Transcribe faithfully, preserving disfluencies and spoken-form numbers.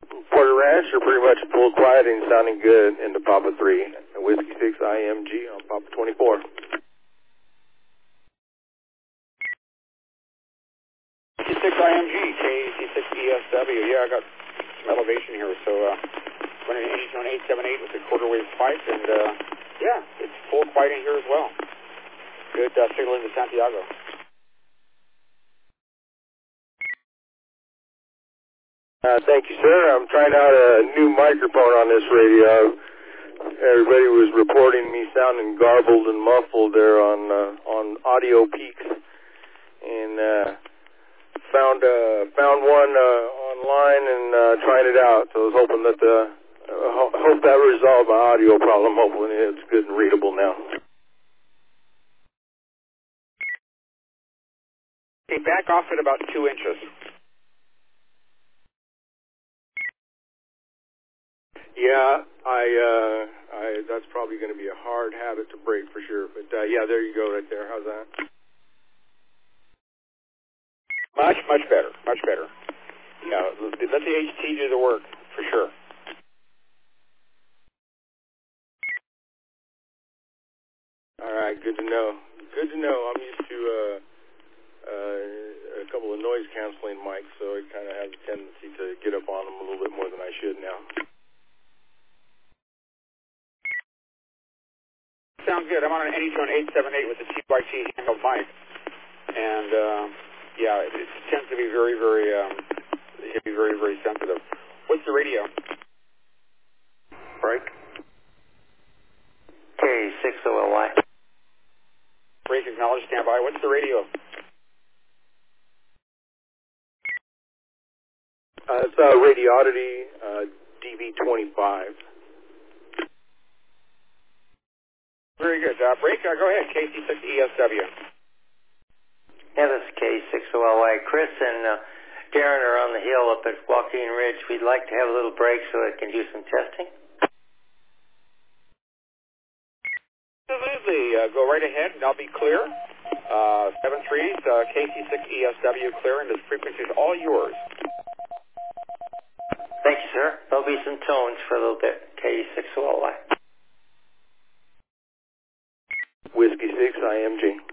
Porter Ranch are pretty much full quiet and sounding good into Papa three. Whiskey six I M G on Papa twenty-four. Whiskey six I M G, K C six E S W. Yeah, I got some elevation here, so uh, running an eighty-two eight seven eight with a quarter wave pipe, and uh, yeah, it's full quiet in here as well. Good uh, signal into Santiago. Uh, thank you, sir. I'm trying out a new microphone on this radio. Everybody was reporting me sounding garbled and muffled there on uh, on audio peaks, and uh, found uh, found one uh, online and uh, trying it out. So I was hoping that the uh, ho- hope that resolved my audio problem. Hopefully it's good and readable now. Okay, back off at about two inches. Yeah, I, uh, I, that's probably going to be a hard habit to break for sure. But, uh, yeah, there you go right there. How's that? Much, much better. Much better. Yeah, let the H T do the work, for sure. All right, good to know. Good to know. I'm used to, uh, uh, a couple of noise canceling mics, so I kind of have a tendency to get up on them a little bit more than I should now. Sounds good. I'm on an eighty-two eight seven eight with a T Y T handled mic. And, uh, yeah, it, it tends to be very, very, um, it be very, very sensitive. What's the radio? Break. K six O L Y. Break, acknowledge, stand by. What's the radio? Uh, it's uh, Radioddity uh, D B twenty-five. Very good. Uh, break, uh, go ahead. K C six E S W. Yeah, this is K six O L Y. Chris and uh, Darren are on the hill up at Joaquin Ridge. We'd like to have a little break so I can do some testing. Absolutely. Uh, go right ahead and I'll be clear. Uh, seven three, uh, K C six E S W clear, and this frequency is all yours. Thank you, sir. There'll be some tones for a little bit. K six O L Y. Whiskey six I M G.